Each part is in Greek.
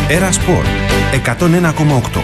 Έρα Σπορ 101,8.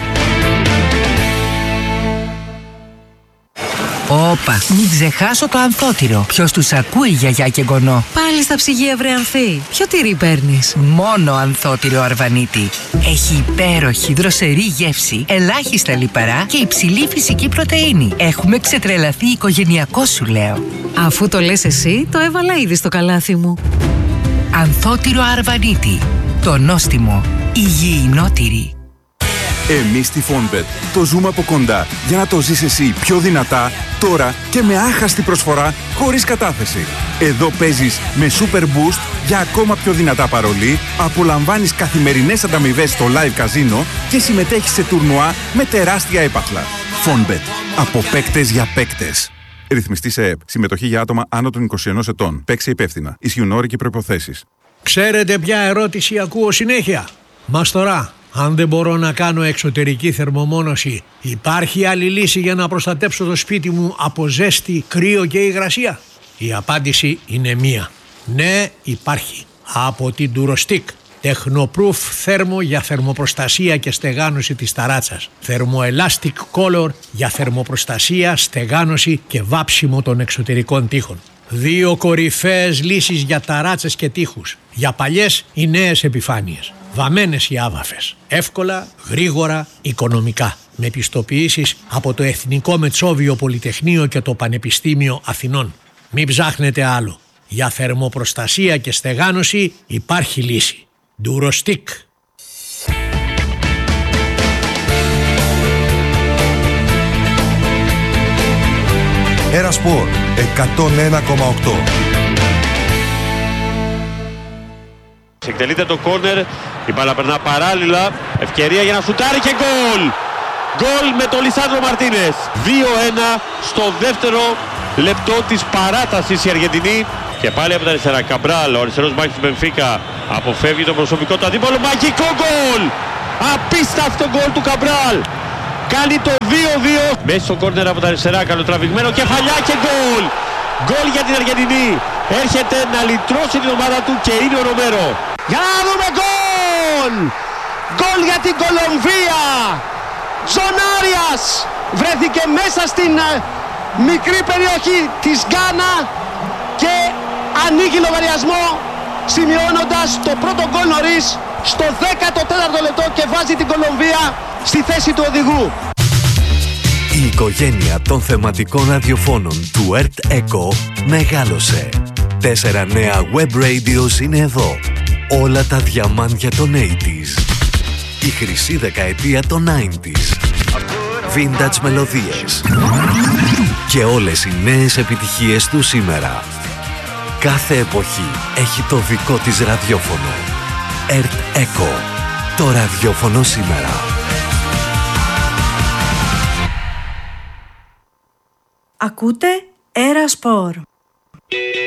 Όπα, μην ξεχάσω το ανθότυρο. Ποιος τους ακούει, γιαγιά και γονό? Πάλι στα ψυγεία, βρε Ανθή. Ποιο τυρί παίρνεις? Μόνο ανθότυρο Αρβανίτη. Έχει υπέροχη δροσερή γεύση, ελάχιστα λιπαρά και υψηλή φυσική πρωτεΐνη. Έχουμε ξετρελαθεί οικογενειακό, σου λέω. Αφού το λες εσύ, το έβαλα ήδη στο καλάθι μου. Ανθότυρο Αρβανίτη. Το νόστιμο. Υγιεινό-τυρί. Εμείς στη Fonbet το ζούμε από κοντά για να το ζεις εσύ πιο δυνατά, τώρα και με άχαστη προσφορά χωρίς κατάθεση. Εδώ παίζεις με Super Boost για ακόμα πιο δυνατά παρολί, απολαμβάνεις καθημερινές ανταμοιβές στο live καζίνο και συμμετέχεις σε τουρνουά με τεράστια έπαθλα. Fonbet. Από παίκτες για παίκτες. Ρυθμιστή σε ΕΕΠ. Συμμετοχή για άτομα άνω των 21 ετών. Παίξε υπεύθυνα. Ισχύουν όροι και προϋποθέσεις. Ξέρετε ποια ερώτηση ακούω συνέχεια? Μαστορά, αν δεν μπορώ να κάνω εξωτερική θερμομόνωση, υπάρχει άλλη λύση για να προστατέψω το σπίτι μου από ζέστη, κρύο και υγρασία? Η απάντηση είναι μία. Ναι, υπάρχει. Από την Durostick. Tecnoproof θέρμο για θερμοπροστασία και στεγάνωση της ταράτσας. Thermoelastic Color για θερμοπροστασία, στεγάνωση και βάψιμο των εξωτερικών τοίχων. 2 κορυφαίες λύσεις για ταράτσες και τοίχους. Για παλιές ή νέες επιφάνειες. Βαμμένες ή άβαφες. Εύκολα, γρήγορα, οικονομικά. Με πιστοποιήσεις από το Εθνικό Μετσόβιο Πολυτεχνείο και το Πανεπιστήμιο Αθηνών. Μην ψάχνετε άλλο. Για θερμοπροστασία και στεγάνωση υπάρχει λύση. Durostick. Έρα Σπορ 101,8. Εκτελείται το κόρνερ, η μπάλα περνά παράλληλα, ευκαιρία για να σουτάρει και γκολ! Γκολ με τον Λισάνδρο Μαρτίνες. 2-1 στο δεύτερο λεπτό της παράτασης η Αργεντινή. Και πάλι από τα αριστερά, Καμπράλ, ο αριστερός μπάκης του Μπενφίκα, αποφεύγει το προσωπικό του αντίπαλο, μαγικό γκολ! Απίστευτο γκολ του Καμπράλ! Κάνει το 2-2. Μέσα στο κόρνερ από τα αριστερά, καλοτραβηγμένο, κεφαλιά και γκολ! Γκολ για την Αργεντινή. Έρχεται να λυτρώσει την ομάδα του και είναι ο Ρομέρο. Για να δούμε γκολ! Γκολ για την Κολομβία! Ζωνάριας βρέθηκε μέσα στην μικρή περιοχή της Γκάνα και ανοίγει λογαριασμό, σημειώνοντας το πρώτο γκολ νωρίς στο 14ο λεπτό και βάζει την Κολομβία στη θέση του οδηγού. Η οικογένεια των θεματικών ραδιοφώνων του Earth Echo μεγάλωσε. 4 νέα web radios είναι εδώ. Όλα τα διαμάντια των 80s. Η χρυσή δεκαετία των 90s. Vintage μελωδίες. Και όλες οι νέες επιτυχίες του σήμερα. Κάθε εποχή έχει το δικό της ραδιόφωνο. Earth Echo. Το ραδιόφωνο σήμερα. Ακούτε Έρα Σπορ.